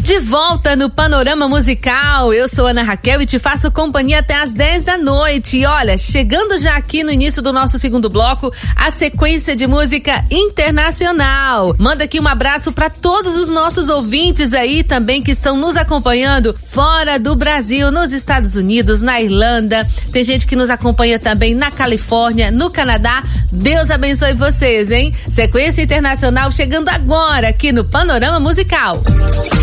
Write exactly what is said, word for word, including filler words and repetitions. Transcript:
De volta no Panorama Musical, eu sou Ana Raquel e te faço companhia até às dez da noite. E olha, chegando já aqui no início do nosso segundo bloco, a sequência de música internacional. Manda aqui um abraço para todos os nossos ouvintes aí também que estão nos acompanhando fora do Brasil, nos Estados Unidos, na Irlanda. Tem gente que nos acompanha também na Califórnia, no Canadá. Deus abençoe vocês, hein? Sequência internacional chegando agora aqui no Panorama Musical.